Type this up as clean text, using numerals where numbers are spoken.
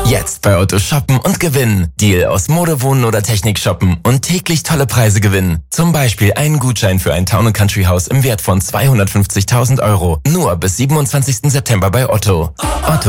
Jetzt bei Otto shoppen und gewinnen. Deal aus Mode, Wohnen oder Technik shoppen und täglich tolle Preise gewinnen. Zum Beispiel einen Gutschein für ein Town & Country Haus im Wert von 250.000 €. Nur bis 27. September bei Otto. Otto.